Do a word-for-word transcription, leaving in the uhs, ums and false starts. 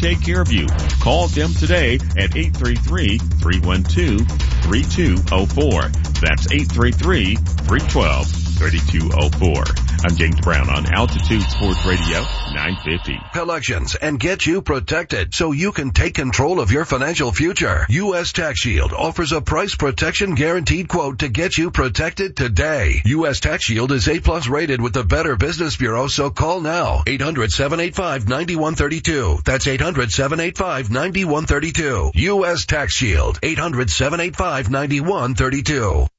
take care of you. Call them today at eight three three, three one two, three two zero four. That's eight three three, three one two, three two zero four. I'm James Brown on Altitude Sports Radio nine fifty. Collections and get you protected so you can take control of your financial future. U S Tax Shield offers a price protection guaranteed quote to get you protected today. U S Tax Shield is A plus rated with the Better Business Bureau, so call now. eight hundred, seven eight five, nine one three two. That's eight hundred, seven eight five, nine one three two. U S Tax Shield. eight hundred, seven eight five, nine one three two.